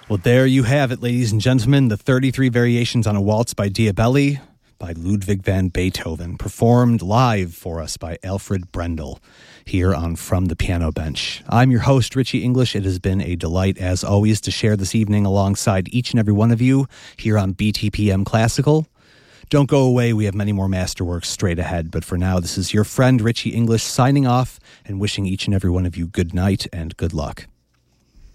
Well, there you have it, ladies and gentlemen, the 33 Variations on a Waltz by Diabelli by Ludwig van Beethoven, performed live for us by Alfred Brendel here on From the Piano Bench. I'm your host, Richie English. It has been a delight, as always, to share this evening alongside each and every one of you here on BTPM Classical. Don't go away. We have many more masterworks straight ahead. But for now, this is your friend, Richie English, signing off and wishing each and every one of you good night and good luck.